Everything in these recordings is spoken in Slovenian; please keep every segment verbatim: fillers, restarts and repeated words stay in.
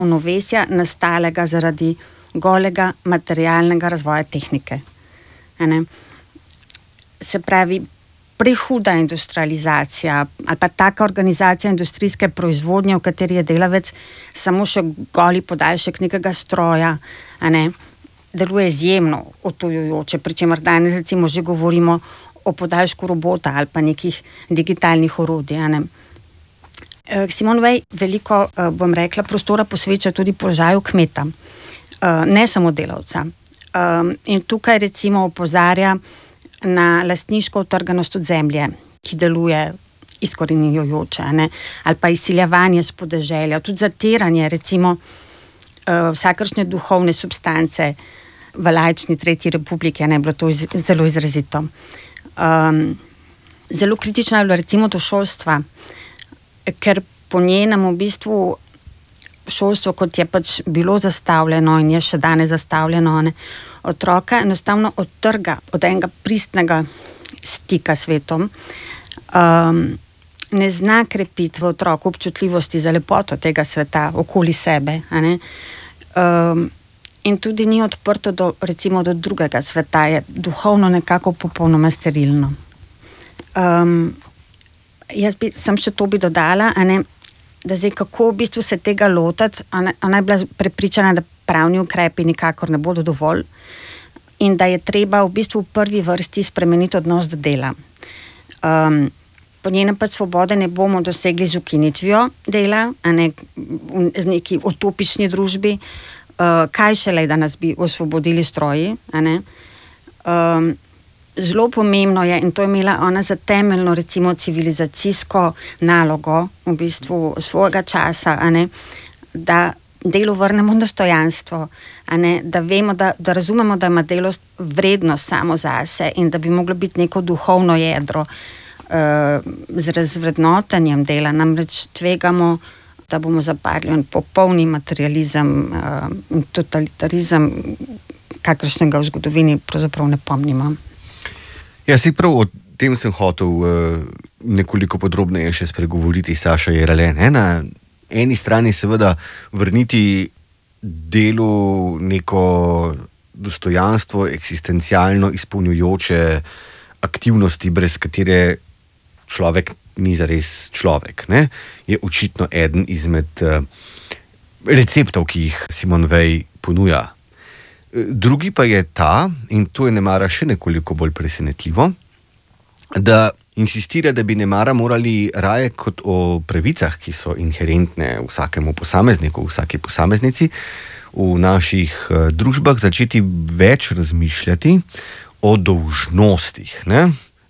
ravnovesja nastalega zaradi golega materialnega razvoja tehnike. Ene? Se pravi, prehuda industrializacija ali pa taka organizacija industrijske proizvodnje, v kateri je delavec samo še goli podaljšek nekega stroja, a ne, deluje izjemno odtujujoče, pri čemer danes recimo že govorimo o podaljšku robota ali pa nekih digitalnih orodij, a ne. Simone Weil veliko, bom rekla, prostora posveča tudi položaju kmeta, ne samo delavca. In tukaj recimo opozarja na lastniško utrganost od zemlje, ki deluje izkoreninjujoče, ne, ali pa izsiljevanje s podeželja, tudi zatiranje recimo vsakršne duhovne substance v laični Tretji republiki, ne, bilo to iz, zelo izrazito. Um, zelo kritično je bilo recimo do šolstva, ker po njenem v bistvu šolstvo, kot je pač bilo zastavljeno in je še danes zastavljeno, ne, otroka enostavno odtrga od enega pristnega stika s svetom, um, ne zna krepiti v otroku občutljivosti za lepoto tega sveta okoli sebe, a ne, um, in tudi ni odprto do, recimo, do drugega sveta, je duhovno nekako popolnoma sterilno. Um, jaz bi, sem še to bi dodala, a ne, da zdaj kako v bistvu se tega lotati, ona je bila prepričana, da pravni ukrepi nikakor ne bodo dovolj in da je treba v bistvu v prvi vrsti spremeniti odnos do dela. Um, po njenem pač svobode ne bomo dosegli z ukinitvijo dela, a ne v neki utopični družbi, uh, kaj šele, da nas bi osvobodili stroji, a ne. Um, Zelo pomembno je, in to je imela ona za temeljno, recimo, civilizacijsko nalogo v bistvu svojega časa, a ne, da delu vrnemo dostojanstvo, a ne, da vemo, da, da razumemo, da ima delo vrednost samo zase in da bi moglo biti neko duhovno jedro. Uh, z razvrednotenjem dela namreč tvegamo, da bomo zapadli v popolni materializem uh, in totalitarizem, kakršnega v zgodovini pravzaprav ne pomnimo. Ja, si prav o tem sem hotel uh, nekoliko podrobneje še spregovoriti, Saša Jerale. Ne? Na eni strani seveda vrniti delu neko dostojanstvo, eksistencialno izpolnjujoče aktivnosti, brez katere človek ni zares človek. Ne? Je očitno eden izmed uh, receptov, ki jih Simone Weil ponuja. Drugi pa je ta, in to je nemara še nekoliko bolj presenetljivo, da insistira, da bi nemara morali raje kot o pravicah, ki so inherentne vsakemu posamezniku, vsaki posameznici v naših uh, družbah, začeti več razmišljati o dolžnostih. Ne?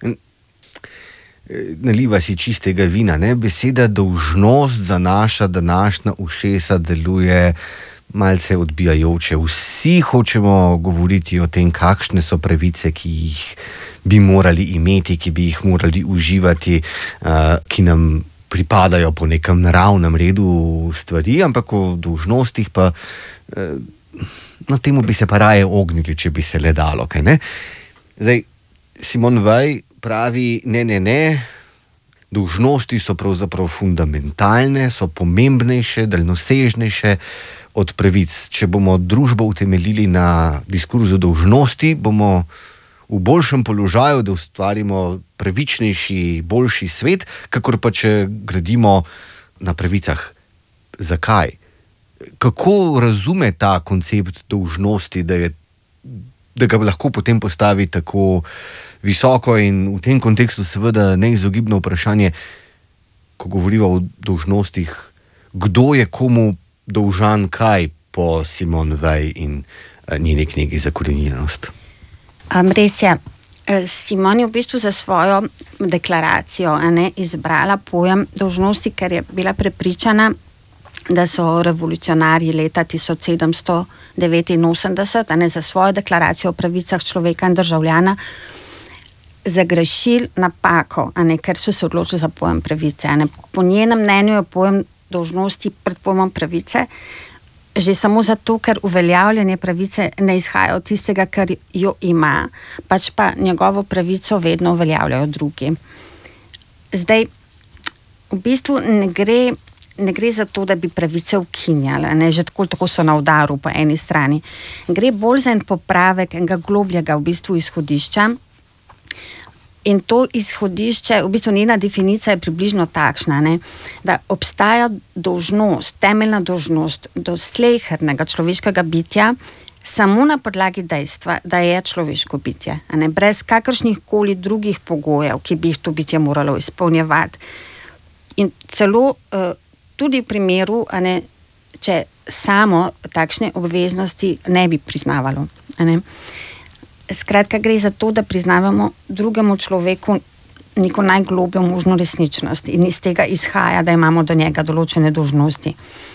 Naliva si čistega vina, ne? Beseda dolžnost za naša današnja ušesa deluje malce odbijajoče. Vsi hočemo govoriti o tem, kakšne so pravice, ki jih bi morali imeti, ki bi jih morali uživati, uh, ki nam pripadajo po nekem naravnem redu stvari, ampak o dolžnostih pa uh, no, temu bi se pa raje ognili, če bi se le dalo, kaj ne? Zdaj, Simone Weil pravi, ne, ne, ne, dolžnosti so pravzaprav fundamentalne, so pomembnejše, daljnosežnejše od pravic. Če bomo družbo utemeljili na diskurzu dolžnosti, bomo v boljšem položaju, da ustvarimo pravičnejši, boljši svet, kakor pa če gradimo na pravicah. Zakaj? Kako razume ta koncept dolžnosti, da, je, da ga lahko potem postavi tako visoko, in v tem kontekstu seveda neizogibno vprašanje, ko govorimo o dolžnostih, kdo je komu dolžan kaj po Simone Weil in njeni knjigi Zakoreninjenost? Um, res je. Simone je v bistvu za svojo deklaracijo, a ne, izbrala pojem dolžnosti, ker je bila prepričana, da so revolucionarji leta tisoč sedemsto devetinosemdeset, a ne, za svojo deklaracijo o pravicah človeka in državljana zagrešili napako, a ne, ker so se odločili za pojem pravice. A ne. Po njenem mnenju je pojem dolžnosti pred pojmom pravice, že samo zato, ker uveljavljanje pravice ne izhaja od tistega, kar jo ima, pač pa njegovo pravico vedno uveljavljajo drugi. Zdaj, v bistvu ne gre ne gre za to, da bi pravice ukinjali, ne, že tako, tako so na udaru po eni strani. Gre bolj za en popravek enega globljega v bistvu izhodišča. In to izhodišče, v bistvu njena definicija je približno takšna, ne, da obstaja dolžnost, temeljna dolžnost do slehernega človeškega bitja samo na podlagi dejstva, da je človeško bitje, a ne, brez kakršnih koli drugih pogojev, ki bi jih to bitje moralo izpolnjevati. In celo uh, tudi v primeru, a ne, če samo takšne obveznosti ne bi priznavalo, a ne. Skratka, gre za to, da priznavamo drugemu človeku neko najglobljo možno resničnost in iz tega izhaja, da imamo do njega določene dolžnosti.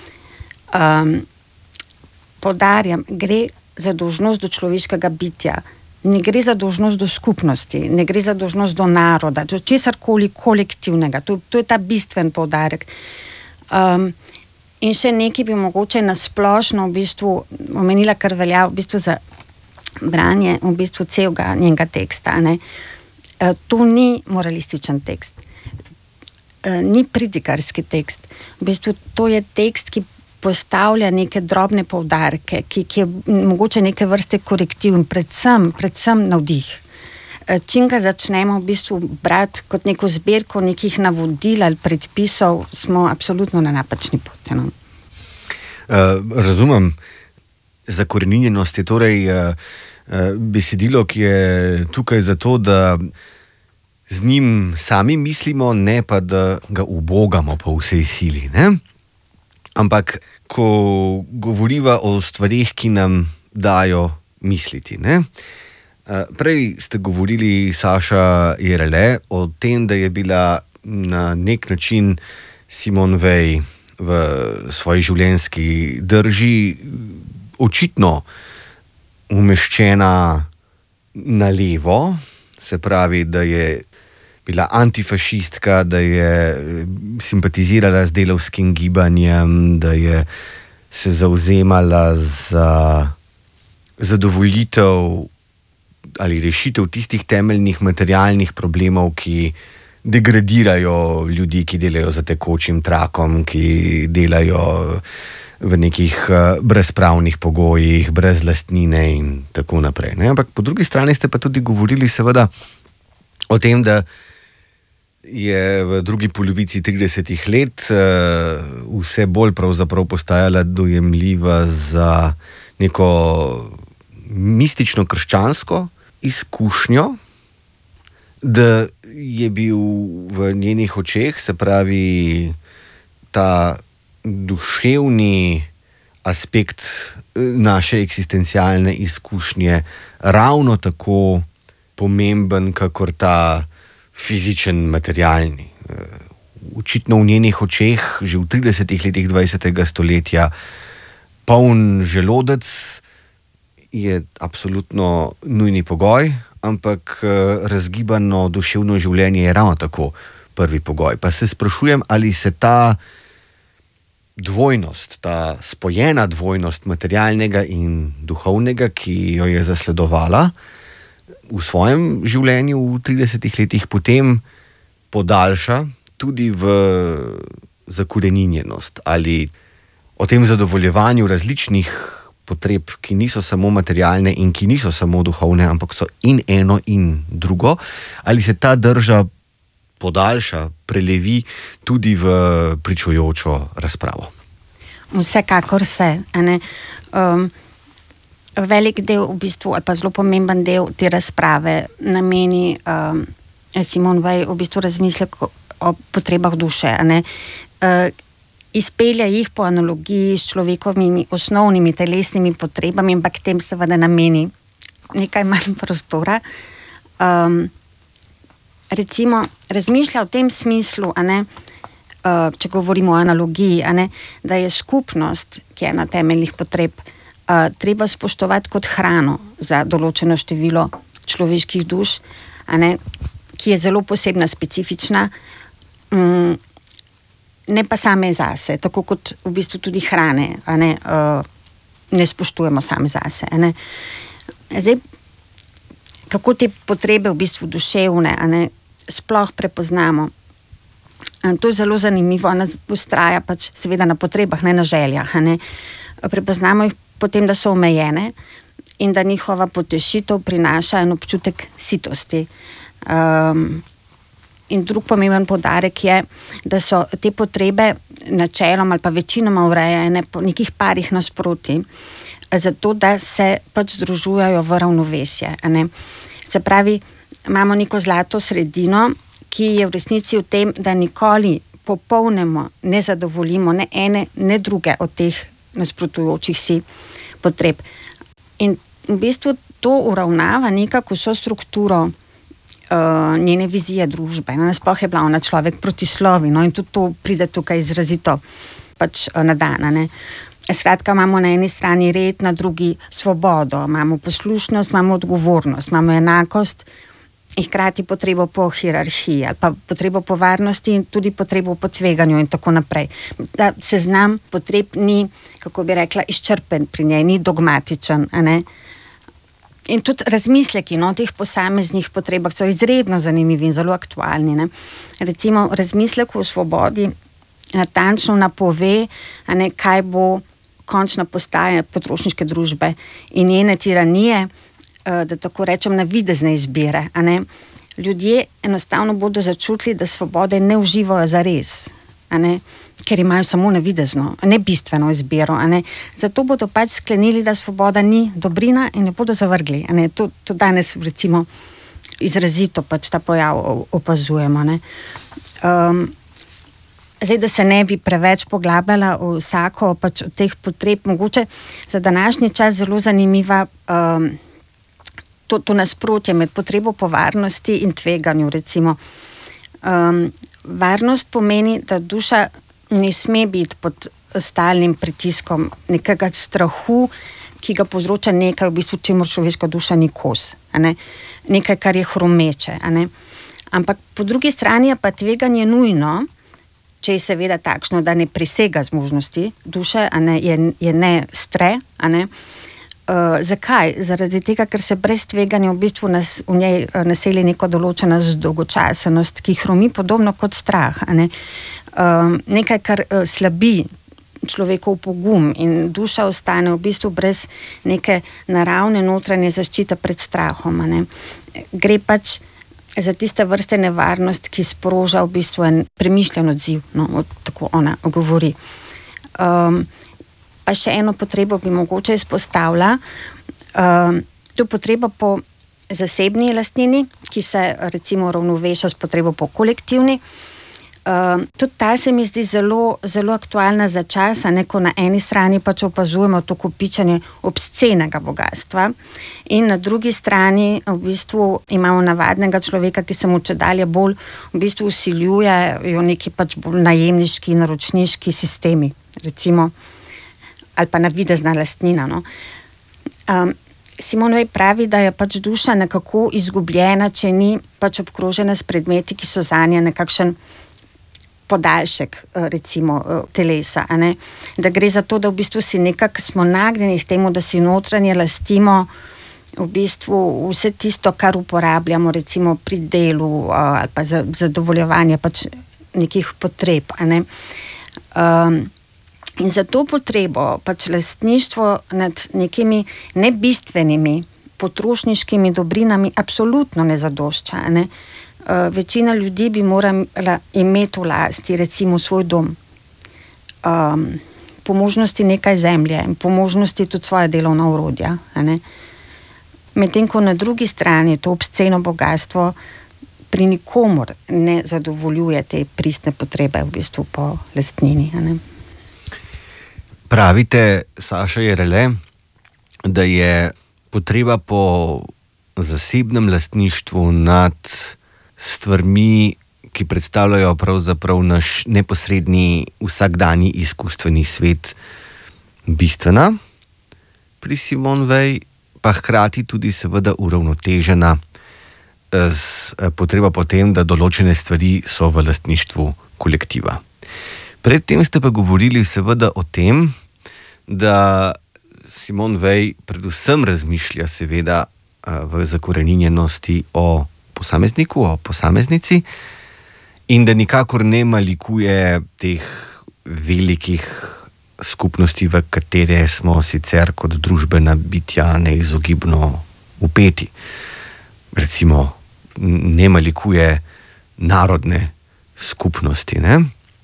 Um, Poudarjam, gre za dolžnost do človeškega bitja, ne gre za dolžnost do skupnosti, ne gre za dolžnost do naroda, do česarkoli kolektivnega. To, to je ta bistven poudarek. Um, in še nekaj bi mogoče nasplošno v bistvu omenila, kar velja v bistvu za branje v bistvu celega njenega teksta. Ne. E, to ni moralističen tekst, e, ni pridigarski tekst. V bistvu to je tekst, ki postavlja neke drobne poudarke, ki, ki je mogoče neke vrste korektiv in predvsem, predvsem navdih. E, čim ga začnemo v bistvu brati kot neko zbirko nekih navodil ali predpisov, smo absolutno na napačni poti. No. Uh, razumem. Zakoreninjenost je torej uh, uh, besedilo, ki je tukaj zato, da z njim sami mislimo, ne pa da ga ubogamo po vsej sili. Ne? Ampak, ko govoriva o stvarih, ki nam dajo misliti. Ne? Uh, prej ste govorili, Saša Jerele, o tem, da je bila na nek način Simone Weil v svoji življenjski drži očitno umeščena na levo, se pravi, da je bila antifašistka, da je simpatizirala z delavskim gibanjem, da je se zavzemala za zadovoljitev ali rešitev tistih temeljnih materialnih problemov, ki degradirajo ljudi, ki delajo za tekočim trakom, ki delajo v nekih brezpravnih pogojih, brez lastnine in tako naprej. Ne? Ampak po drugi strani ste pa tudi govorili seveda o tem, da je v drugi polovici tridesetih let uh, vse bolj pravzaprav postajala dojemljiva za neko mistično krščansko izkušnjo, da je bil v njenih očeh, se pravi, ta duševni aspekt naše eksistencialne izkušnje ravno tako pomemben, kakor ta fizičen, materialni. Očitno v njenih očeh že v tridesetih letih dvajsetega stoletja poln želodec je absolutno nujni pogoj, ampak razgibano duševno življenje je ravno tako prvi pogoj. Pa se sprašujem, ali se ta dvojnost, ta spojena dvojnost materialnega in duhovnega, ki jo je zasledovala v svojem življenju v tridesetih letih, potem podaljša tudi v zakoreninjenost ali o tem zadovoljevanju različnih potreb, ki niso samo materialne in ki niso samo duhovne, ampak so in eno in drugo, ali se ta drža podaljša, prelevi tudi v pričujočo razpravo? Vsekakor se. Um, velik del, v bistvu, ali pa zelo pomemben del te razprave nameni um, Simone Weil v bistvu razmislek o potrebah duše. Uh, izpelja jih po analogiji s človekovimi osnovnimi telesnimi potrebami, ampak tem seveda nameni nekaj manj prostora. Um, recimo, razmišlja v tem smislu, a ne, uh, če govorimo o analogiji, a ne, da je skupnost, ki je ena temeljnih potreb, uh, treba spoštovati kot hrano za določeno število človeških duš, a ne, ki je zelo posebna, specifična, um, ne pa same zase, tako kot v bistvu tudi hrane, a ne, uh, ne spoštujemo same zase. A ne. Zdaj, kako te potrebe v bistvu duševne, a ne, sploh prepoznamo. To je zelo zanimivo, ona vztraja pač seveda na potrebah, ne na željah. Ne. Prepoznamo jih potem, da so omejene in da njihova potešitev prinaša en občutek sitosti. Um, in drug pomemben poudarek je, da so te potrebe načeloma ali pa večinoma urejene po nekih parih nasproti, zato da se pač združujejo v ravnovesje. Ne. Se pravi, imamo neko zlato sredino, ki je v resnici v tem, da nikoli popolnoma ne zadovoljimo ne ene, ne druge od teh nasprotujočih si potreb. In v bistvu to uravnava nekako vso strukturo uh, njene vizije družbe. Nasploh je bila ona človek protislovi, no, in tudi to pride tukaj izrazito pač uh, na dan, ne. Skratka, imamo na eni strani red, na drugi svobodo, imamo poslušnost, imamo odgovornost, imamo enakost in hkrati potrebo po hierarhiji ali pa potrebo po varnosti in tudi potrebo po tveganju in tako naprej. Da seznam potreb ni, kako bi rekla, izčrpen pri njej, ni dogmatičen, a ne. In tudi razmisleki, no, o teh posameznih potrebah so izredno zanimivi in zelo aktualni, ne. Recimo, razmislek o svobodi natančno napove, a ne, kaj bo končna postaja potrošniške družbe in njene tiranije, da tako rečem, navidezne izbire, a ne. Ljudje enostavno bodo začutili, da svobode ne uživajo zares, a ne, ker imajo samo navidezno, ne bistveno izbiro, a ne. Zato bodo pač sklenili, da svoboda ni dobrina in jo bodo zavrgli, a ne. To, to danes recimo izrazito pač ta pojav opazujemo, ne. Um, Zdaj, da se ne bi preveč poglabljala v vsako pač od teh potreb, mogoče za današnji čas zelo zanimiva um, to, to nasprotje med potrebo po varnosti in tveganju, recimo. Um, varnost pomeni, da duša ne sme biti pod stalnim pritiskom nekega strahu, ki ga povzroča nekaj, v bistvu, čemur človeška duša ni kos, a ne? Nekaj, kar je hromeče, a ne? Ampak po drugi strani je pa tveganje nujno, če je seveda takšno, da ne presega zmožnosti duše, a ne, je, je ne stre, a ne. Uh, zakaj? Zaradi tega, ker se brez tveganja v bistvu nas, v njej naseli neko določena dolgočasenost, ki hromi podobno kot strah, a ne. Uh, nekaj, kar uh, slabi človekov pogum in duša ostane v bistvu brez neke naravne notranje zaščite pred strahom, a ne. Gre pač za tiste vrste nevarnost, ki sproža v bistvu en premišljen odziv, no, tako ona govori. Um, pa še eno potrebo bi mogoče izpostavila, um, to potrebo po zasebni lastnini, ki se recimo ravnoveša s potrebo po kolektivni. Um, tudi ta se mi zdi zelo, zelo aktualna za čas, a ne, ko na eni strani pač opazujemo to kopičenje obscenega bogatstva in na drugi strani v bistvu imamo navadnega človeka, ki se mu čedalje bolj v bistvu vsiljujejo neki pač bolj najemniški, naročniški sistemi, recimo, ali pa navidezna lastnina, no. Um, Simon Weil pravi, da je pač duša nekako izgubljena, če ni pač obkrožena s predmeti, ki so zanje nekakšen podaljšek, recimo, telesa, a ne. Da gre za to, da v bistvu si nekako smo nagnjeni k temu, da si notranje lastimo v bistvu vse tisto, kar uporabljamo recimo pri delu ali pa za zadovoljevanje pač nekih potreb, a ne. Um, in za to potrebo pač lastništvo nad nekimi nebistvenimi potrošniškimi dobrinami absolutno ne zadošča, a ne. Uh, večina ljudi bi morala imeti v lasti recimo svoj dom, um, po možnosti nekaj zemlje, po možnosti tudi svoje delovna orodja, a ne. Medtem ko na drugi strani to obsceno bogatstvo pri nikomur ne zadovoljuje te pristne potrebe v bistvu po lastnini, a ne. Pravite, Saša Jerele, da je potreba po zasebnem lastništvu nad stvarmi, ki predstavljajo pravzaprav naš neposredni vsakdanji izkustveni svet, bistvena pri Simone Weil, pa hkrati tudi seveda uravnotežena z potreba po tem, da določene stvari so v lastništvu kolektiva. Predtem ste pa govorili seveda o tem, da Simone Weil predvsem razmišlja seveda v zakoreninjenosti o posamezniku, o posameznici In da nikakor ne malikuje teh velikih skupnosti, v katere smo sicer kot družbena bitja neizogibno vpeti. Recimo, ne malikuje narodne skupnosti, ne?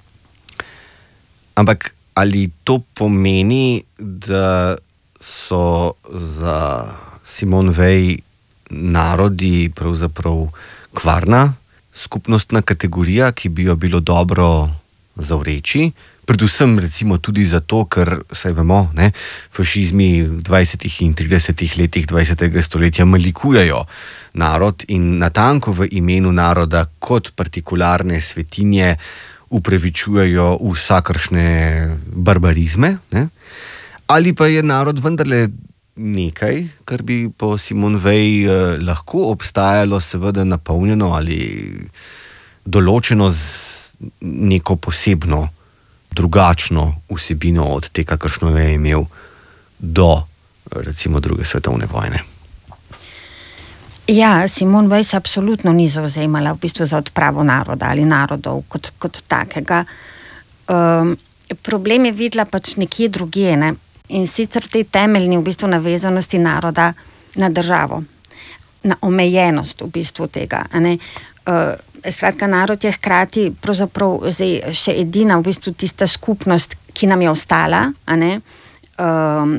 Ampak ali to pomeni, da so za Simone Weil narodi pravzaprav kvarna skupnostna kategorija, ki bi jo bilo dobro zavreči? Predvsem recimo tudi zato, ker, saj vemo, ne, fašizmi v dvajsetih in tridesetih letih dvajsetega stoletja malikujejo narod in natanko v imenu naroda kot partikularne svetinje upravičujejo vsakršne barbarizme, ne? Ali pa je narod vendarle nekaj, kar bi po Simone Weil eh, lahko obstajalo, seveda napolnjeno ali določeno z neko posebno, drugačno vsebino od te, kakršno je imel do recimo druge svetovne vojne. Ja, Simone Weil se absolutno ni zavzemala v bistvu za odpravo naroda ali narodov kot, kot takega. Um, problem je videla pač nekje drugje, ne? In sicer te temeljni v bistvu navezanosti naroda na državo, na omejenost v bistvu tega, a ne. Uh, skratka, narod je hkrati pravzaprav zdaj še edina v bistvu tista skupnost, ki nam je ostala, a ne. Um,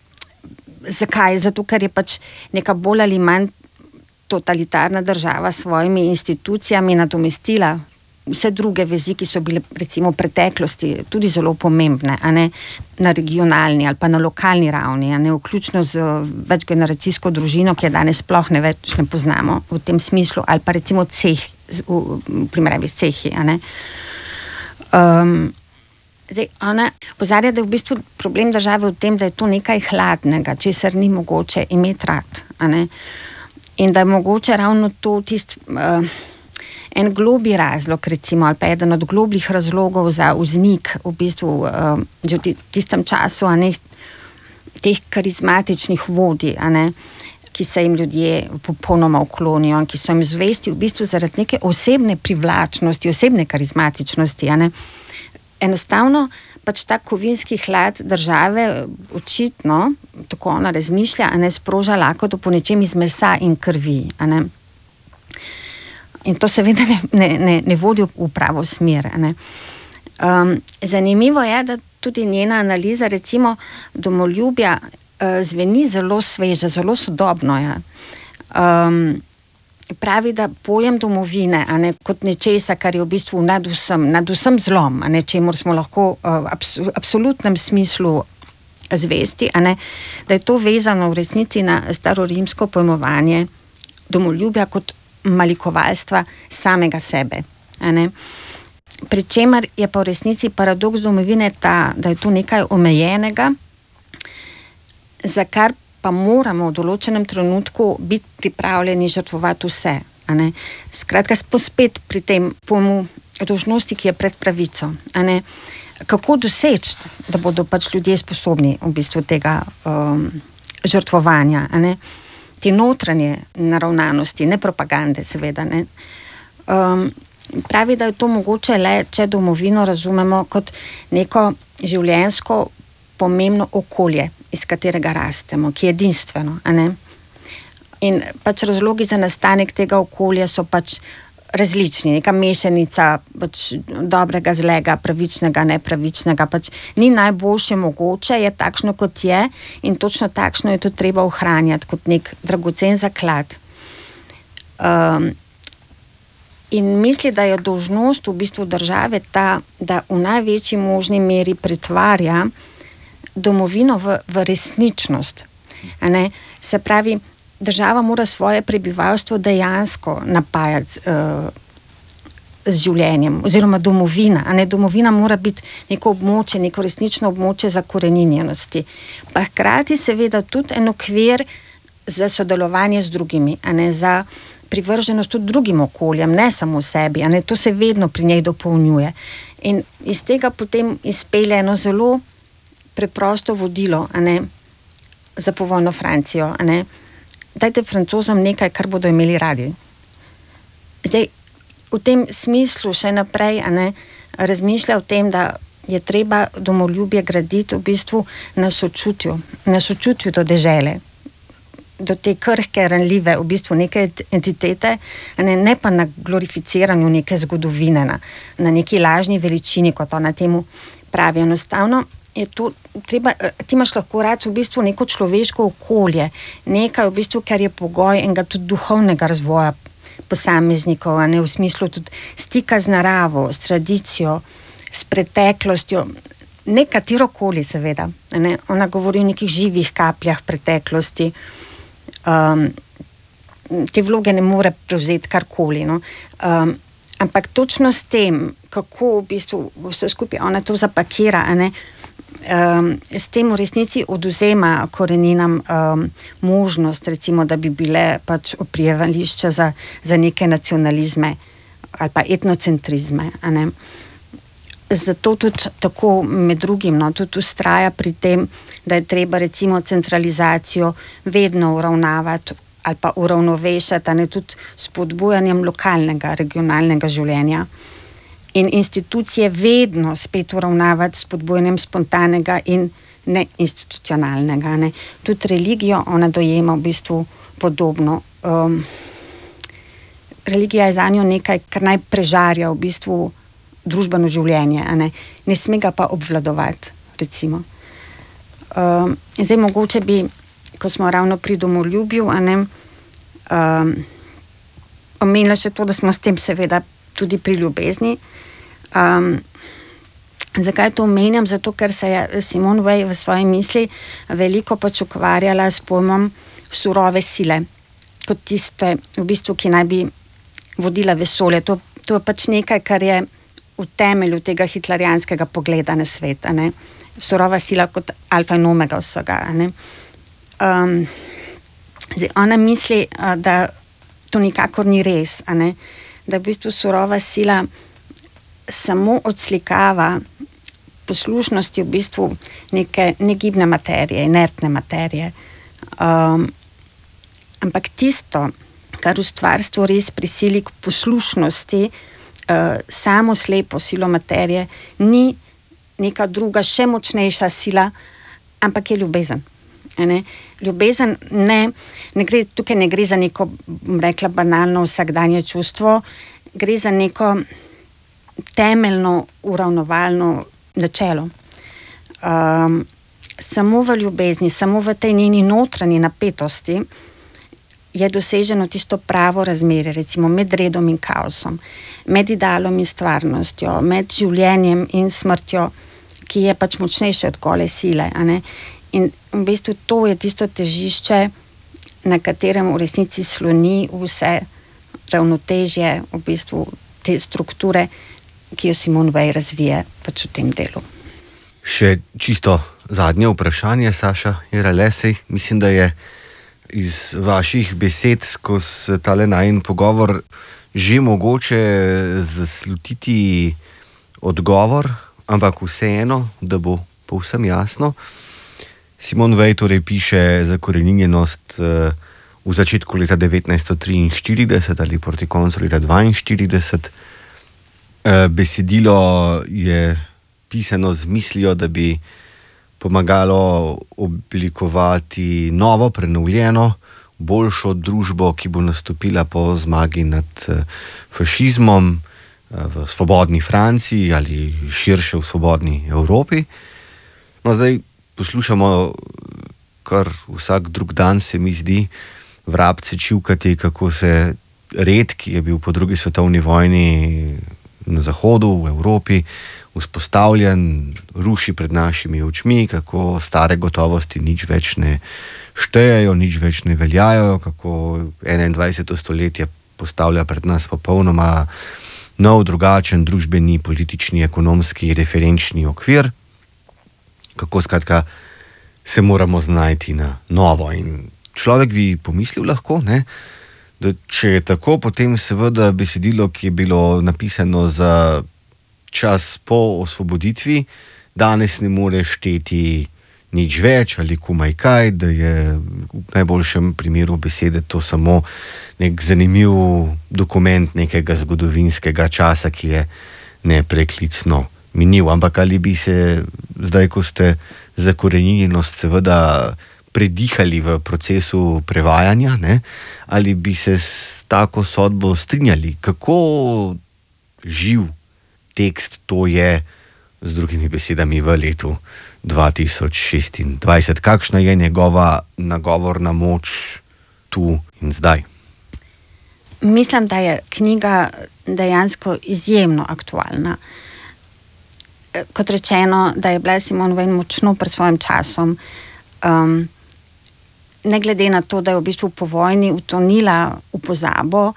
zakaj? Zato, ker je pač neka bolj ali manj totalitarna država s svojimi institucijami nadomestila vse druge vezi, ki so bile recimo v preteklosti tudi zelo pomembne, a ne, na regionalni ali pa na lokalni ravni, a ne, vključno z večgeneracijsko družino, ki je danes sploh ne več ne poznamo v tem smislu, ali pa recimo ceh, v, v primerjavi s cehi, a ne. Um, zdaj, ona pozarja, da je v bistvu problem države v tem, da je to nekaj hladnega, česar ni mogoče imeti rad, a ne, in da je mogoče ravno to tist uh, en globlji razlog, recimo, ali pa eden od globljih razlogov za vznik v bistvu uh, že v tistem času, a ne, teh karizmatičnih vodij, a ne, ki se jim ljudje popolnoma uklonijo in ki so jim zvesti v bistvu zaradi neke osebne privlačnosti, osebne karizmatičnosti, a ne. Enostavno pač ta kovinski hlad države očitno, tako ona razmišlja, a ne, sproža lakoto po nečem iz mesa in krvi, a ne. In to seveda ne, ne, ne, ne vodi v pravo smer. Ne. Um, zanimivo je, da tudi njena analiza recimo domoljubja uh, zveni zelo sveže, zelo sodobno. Ja. Um, pravi, da pojem domovine, a ne, kot nečesa, kar je v bistvu nad vsem, nad vsem zlom, a ne, čemur smo lahko uh, v abs- absolutnem smislu zvesti, a ne, da je to vezano v resnici na starorimsko pojmovanje domoljubja kot malikovalstva samega sebe, a ne. Pri čemer je pa v resnici paradoks domovine ta, da je to nekaj omejenega, za kar pa moramo v določenem trenutku biti pripravljeni žrtvovati vse, a ne. Skratka, spet pri tem pojmu dolžnosti, ki je pred pravico, a ne. Kako doseči, da bodo pač ljudje sposobni v bistvu tega um, žrtvovanja, a ne. Te notranje naravnanosti, ne propagande, seveda, ne. Um, pravi, da je to mogoče le, če domovino razumemo kot neko življenjsko pomembno okolje, iz katerega rastemo, ki je edinstveno, a ne. In pač razlogi za nastanek tega okolja so pač različni, neka mešanica pač dobrega, zlega, pravičnega, nepravičnega, pač ni najboljše mogoče, je takšno, kot je, in točno takšno je to treba ohranjati kot nek dragocen zaklad. Um, in misli, da je dolžnost v bistvu države ta, da v največji možni meri pretvarja domovino v, v resničnost. A ne? Se pravi, država mora svoje prebivalstvo dejansko napajati uh, z življenjem, oziroma domovina, a ne, domovina mora biti neko območje, neko resnično območje zakoreninjenosti. Pa hkrati seveda tudi en okvir za sodelovanje z drugimi, a ne, za privrženost tudi drugim okoljem, ne samo sebi, a ne, to se vedno pri njej dopolnjuje. In iz tega potem izpelje eno zelo preprosto vodilo, a ne, za povojno Francijo, a ne. Dajte Francozom nekaj, kar bodo imeli radi. Zdaj, v tem smislu še naprej a ne, razmišlja o tem, da je treba domoljubje graditi v bistvu na sočutju, na sočutju do dežele, do te krhke, ranljive, v bistvu neke entitete, ne, ne pa na glorificiranju neke zgodovine, na, na neki lažni veličini, kot ona temu pravi. Enostavno je to treba, ti imaš lahko rad v bistvu neko človeško okolje, nekaj v bistvu, ker je pogoj enega tudi duhovnega razvoja posameznikov, ne, v smislu tudi stika z naravo, s tradicijo, s preteklostjo, nekaterokoli seveda. Ne. Ona govori o nekih živih kapljah preteklosti. Um, te vloge ne more prevzeti karkoli. No. Um, ampak točno s tem, kako v bistvu vse skupaj ona to zapakira, a ne, um, s tem v resnici odvzema koreninam um, možnost, recimo, da bi bile pač oprijevališča za, za neke nacionalizme ali pa etnocentrizme, a ne. Zato tudi tako med drugim, no, tudi ustraja pri tem, da je treba recimo centralizacijo vedno uravnavati ali pa uravnovešati, a ne, tudi spodbujanjem lokalnega, regionalnega življenja. In institucije vedno spet uravnavati spodbujanjem spontanega in neinstitucionalnega. Ne. Tudi religijo ona dojema v bistvu podobno. Um, religija je zanjo nekaj, kar naj prežarja v bistvu družbeno življenje, a ne, ne sme ga pa obvladovati, recimo. Um, zdaj mogoče bi, ko smo ravno pri domoljubju, a ne, um, omenila še to, da smo s tem seveda tudi pri ljubezni. Um, zakaj to omenjam? Zato, ker se je Simone Weil v svoji misli veliko pač ukvarjala s pojmom surove sile, kot tiste, v bistvu, ki naj bi vodila vesolje. To, to je pač nekaj, kar je v temelju tega hitlerijanskega pogleda na svet, a ne. Surova sila kot alfa in omega vsega, a ne. Um, zdaj, ona misli, da to nikakor ni res, a ne. Da v bistvu surova sila samo odslikava poslušnosti v bistvu neke negibne materije, inertne materije. Um, ampak tisto, kar v stvarstvu res prisili k poslušnosti, Uh, samo slepo silo materije, ni neka druga, še močnejša sila, ampak je ljubezen. Ne? Ljubezen ne, ne gre, tukaj ne gre za neko, bom rekla, banalno vsakdanje čustvo, gre za neko temeljno uravnovalno načelo. Um, samo v ljubezni, samo v tej njeni notranji napetosti je doseženo tisto pravo razmerje, recimo med redom in kaosom, med idealom in stvarnostjo, med življenjem in smrtjo, ki je pač močnejše od gole sile. A ne? In v bistvu to je tisto težišče, na katerem v resnici sloni vse ravnotežje, v bistvu te strukture, ki jo Simone Weil razvije pač v tem delu. Še čisto zadnje vprašanje, Saša Jeralesej. Mislim, da je iz vaših besed skozi tale najin pogovor že mogoče zaslutiti odgovor, ampak vseeno, da bo povsem jasno. Simone Weil torej piše zakoreninjenost v začetku leta devetnajststo triinštirideset ali proti koncu leta dvainštirideset. Besedilo je pisano z mislijo, da bi pomagalo oblikovati novo, prenovljeno, boljšo družbo, ki bo nastopila po zmagi nad fašizmom v svobodni Franciji ali širše v svobodni Evropi. No, zdaj poslušamo kar vsak drug dan, se mi zdi, vrabce čivkati, kako se red, ki je bil po drugi svetovni vojni na zahodu, v Evropi, vzpostavljen, ruši pred našimi očmi, kako stare gotovosti nič več ne štejejo, nič več ne veljajo, kako enaindvajseto stoletje postavlja pred nas popolnoma nov, drugačen družbeni, politični, ekonomski, referenčni okvir, kako skratka se moramo znajti na novo. In človek bi pomislil lahko, ne, da če je tako, potem seveda besedilo, ki je bilo napisano za čas po osvoboditvi, danes ne more šteti nič več ali komaj kaj, da je v najboljšem primeru besede to samo nek zanimiv dokument nekega zgodovinskega časa, ki je nepreklicno minil. Ampak ali bi se zdaj, ko ste zakorenjenost seveda predihali v procesu prevajanja, ne, ali bi se s tako sodbo strinjali, kako živ tekst to je, z drugimi besedami, v letu dva tisoč šestindvajset? Kakšna je njegova nagovorna moč tu in zdaj? Mislim, da je knjiga dejansko izjemno aktualna. Kot rečeno, da je bila Simone Weil močno pred svojim časom. Um, ne glede na to, da je v bistvu po vojni utonila v pozabo,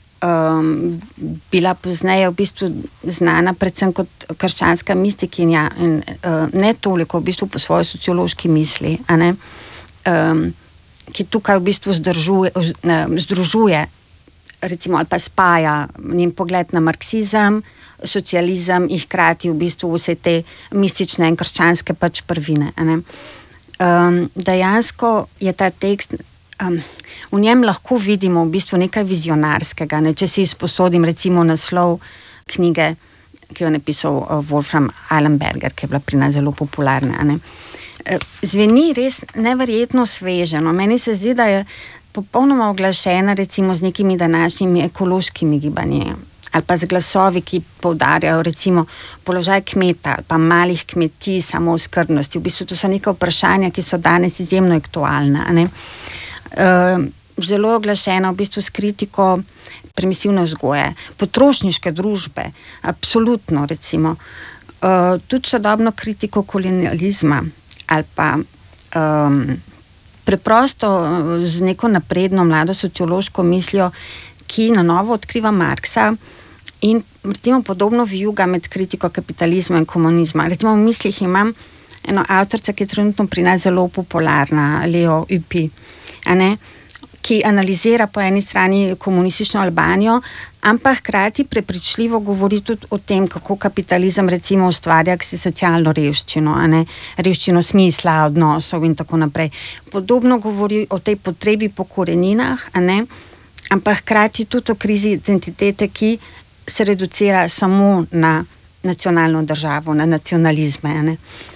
um, bila pozneje v bistvu znana predvsem kot krščanska mistikinja in uh, ne toliko v bistvu po svoji sociološki misli, a ne, um, ki tukaj v bistvu združuje, združuje recimo ali pa spaja njen pogled na marksizem, socializem in hkrati v bistvu vse te mistične in krščanske pač prvine, a ne. Um, dejansko je ta tekst, um, v njem lahko vidimo v bistvu nekaj vizionarskega, ne? Če si izposodim recimo naslov knjige, ki jo je napisal uh, Wolfram Eilenberger, ki je bila pri nas zelo popularna, a ne? Uh, zveni res neverjetno sveže, no? Meni se zdi, da je popolnoma oglašena recimo z nekimi današnjimi ekološkimi gibanji ali pa z glasovi, ki poudarjajo recimo položaj kmeta ali pa malih kmetij, samooskrbnosti. V bistvu to so neka vprašanja, ki so danes izjemno aktualna, a ne. Uh, zelo oglašena v bistvu s kritiko permisivne vzgoje, potrošniške družbe, absolutno recimo. Uh, tudi sodobno kritiko kolonializma ali pa um, preprosto z neko napredno mlado sociološko mislijo, ki na novo odkriva Marksa in recimo podobno vijuga med kritiko kapitalizma in komunizma. Recimo v mislih imam eno avtorico, ki je trenutno pri nas zelo popularna, Leo Upi, a ne, ki analizira po eni strani komunistično Albanijo, ampak hkrati prepričljivo govori tudi o tem, kako kapitalizem recimo ustvarja socialno revščino, a ne, revščino smisla, odnosov in tako naprej. Podobno govori o tej potrebi po koreninah, a ne, ampak hkrati tudi o krizi identitete, ki se reducira samo na nacionalno državo, na nacionalizme, a ne.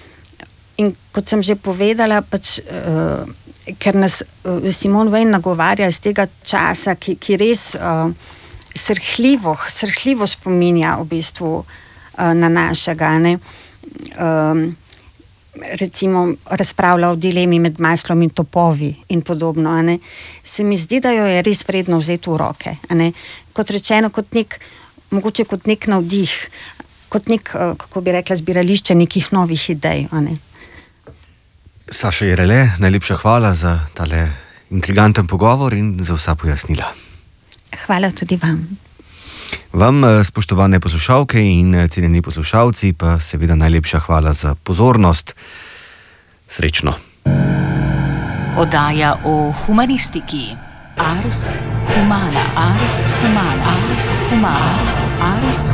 In kot sem že povedala, pač, uh, ker nas uh, Simone Weil nagovarja iz tega časa, ki, ki res uh, srhljivo, srhljivo spominja v bistvu uh, na našega, ne. Um, recimo razpravlja o dilemi med maslom in topovi in podobno, a ne. Se mi zdi, da jo je res vredno vzeti v roke, a ne. Kot rečeno, kot nek, mogoče kot nek navdih, kot nek, kako bi rekla, zbirališče nekih novih idej, a ne. Saša Jerele, najlepša hvala za tale intriganten pogovor in za vsa pojasnila. Hvala tudi vam. Vam, spoštovane poslušalke in cenjeni poslušalci, pa seveda najlepša hvala za pozornost. Srečno. Oddaja o humanistiki. Ars Humana. Ars Humana. Ars Humana. Ars